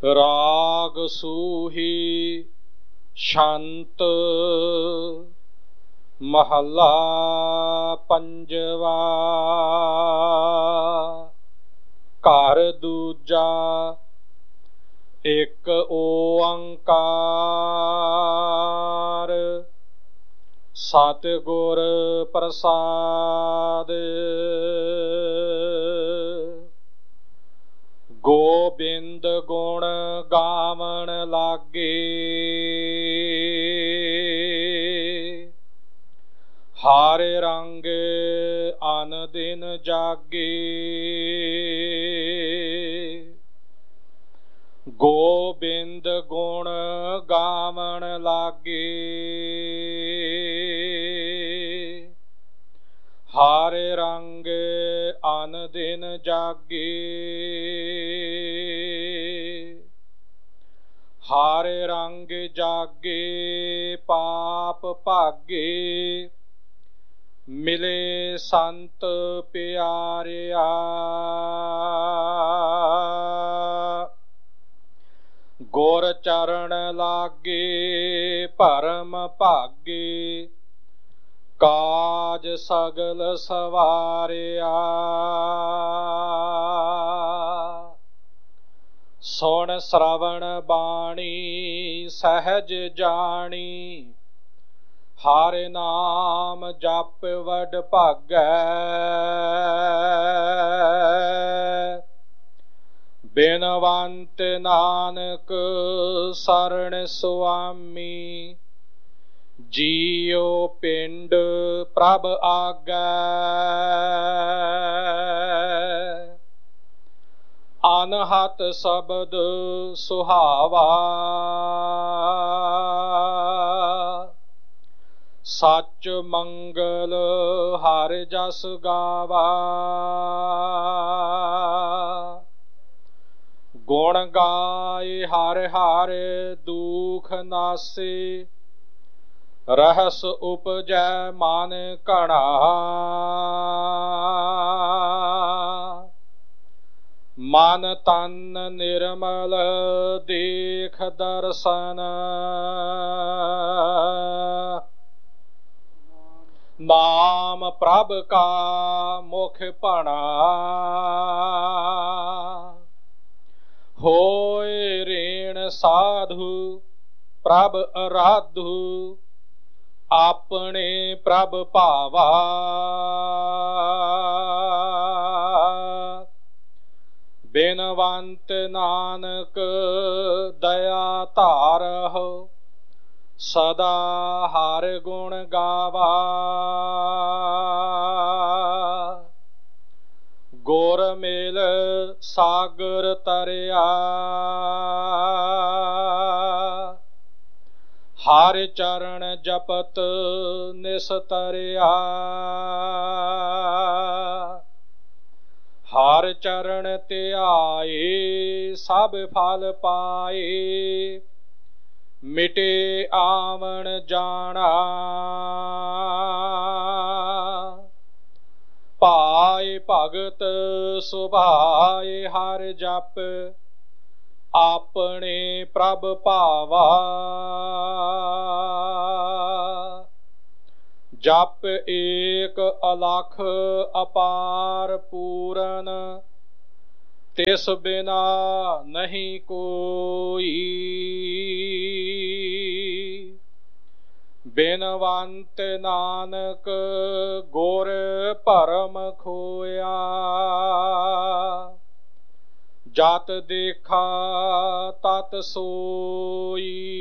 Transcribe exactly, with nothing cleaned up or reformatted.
ਰਾਗ ਸੂਹੀ ਸ਼ੰਤ ਮਹੱਲਾ ਪੰਜਵਾ। ਘਰ ਦੂਜਾ ਇੱਕ ਓੰਕਾਰ ਸਤਿਗੁਰ ਪ੍ਰਸਾਦਿ। ਗੋਬਿੰਦ ਗੁਣ ਗਾਵਣ ਲਾਗੇ ਹਰ ਰੰਗ ਅਨ ਦਿਨ ਜਾਗੇ। ਗੋਬਿੰਦ ਗੁਣ ਗਾਵਣ ਲਾਗੇ ਹਰ ਰੰਗ ਅਨ ਦਿਨ ਜਾਗੇ। ਹਰ ਰੰਗ ਜਾਗੇ ਪਾਪ ਭਾਗੇ ਮਿਲੇ ਸੰਤ ਪਿਆਰਿਆ। ਗੁਰ ਚਰਨ ਲਾਗੇ ਭਰਮ ਭਾਗੇ ਕਾਜ ਸਗਲ ਸਵਾਰਿਆ। ਸੁਣ ਸ਼ਰਵਣ ਬਾਣੀ ਸਹਿਜ ਜਾਣੀ ਹਰ ਨਾਮ ਜਪ ਵਡ ਭਾਗੈ। ਬਿਨਵੰਤ ਨਾਨਕ ਸਰਣ ਸੁਆਮੀ ਜੀਉ ਪਿੰਡ ਪ੍ਰਭ ਆਗੈ। ਅਨਹਤ ਸ਼ਬਦ ਸੁਹਾਵਾ ਸੱਚ ਮੰਗਲ ਹਰ ਜਸ ਗਾਵਾ। ਗੁਣ ਗਾਏ ਹਰ ਹਰ ਦੁਖ ਨਾਸੇ ਰਹਸ ਉਪਜੈ ਮਨ ਘਣਾ। ਮਨ ਤਨ ਨਿਰਮਲ ਦੇਖ ਦਰਸ਼ਨ ਨਾਮ ਪ੍ਰਭ ਕਾ ਮੁਖ ਭਣਾ। ਹੋਏ ਰੇਣ ਸਾਧੂ ਪ੍ਰਭ ਅਰਾਧੂ ਆਪਣੇ ਪ੍ਰਭ ਭਾਵਾ। ਬਿਨਵੰਤ ਨਾਨਕ ਦਇਆ ਧਾਰਹੁ ਸਦਾ ਹਰ ਗੁਣ ਗਾਵਾ। ਗੁਰ ਮਿਲ ਸਾਗਰ ਤਰਿਆ ਹਰ ਚਰਨ ਜਪਤ ਨਿਸਤਰਿਆ। ਹਰ ਚਰਨ ਧਿਆਏ ਸਭ ਫਲ ਪਾਏ ਮਿਟੇ ਆਵਣ ਜਾਣਾ। ਪਾਏ ਭਗਤ ਸੁਭਾਏ ਹਰ ਜਪ ਆਪਣੇ ਪ੍ਰਭ ਭਾਵਾ। ਜਪ ਏਕ ਅਲਖ ਅਪਾਰ ਪੂਰਨ ਤਿਸ ਬਿਨਾ ਨਹੀਂ ਕੋਈ। ਬਿਨਵੰਤ ਨਾਨਕ ਗੁਰ ਭਰਮ ਖੋਇਆ। ਜਤ ਦੇਖਾ ਤਤ ਸੋਈ